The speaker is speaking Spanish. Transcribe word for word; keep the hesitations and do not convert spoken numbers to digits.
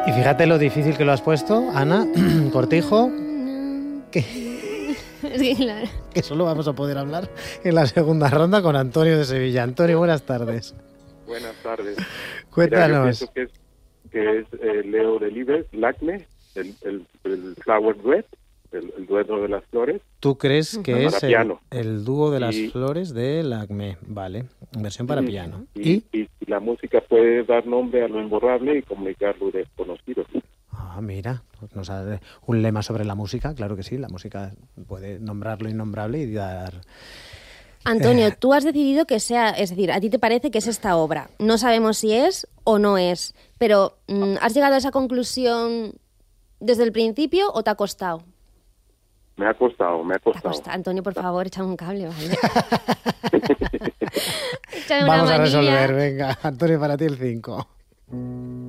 Y fíjate lo difícil que lo has puesto, Ana Cortijo, que, Sí, claro. que solo vamos a poder hablar en la segunda ronda con Antonio de Sevilla. Antonio, buenas tardes. Buenas tardes. Cuéntanos. Mira, yo pienso que es, que es eh, Leo Delibes, Lacme, el, el, el Flower Duet, el, el dueto de las flores. ¿Tú crees que Para es el, piano. el dúo de las Y- flores de Lacme? Vale, versión para y- piano. Y, ¿Y? y, y la música puede dar nombre a lo imborrable y comunicar lo desconocido. Ah, mira, pues nos ha un lema sobre la música, claro que sí, la música puede nombrar lo innombrable y dar... Antonio, Eh. tú has decidido que sea, es decir, a ti te parece que es esta obra. No sabemos si es o no es, pero mm, ¿has llegado a esa conclusión desde el principio o te ha costado? Me ha costado, me ha Te ha costado. costado. Antonio, por favor, échame un cable, ¿vale? Échame una Vamos a manilla. resolver, venga, Antonio, para ti el cinco.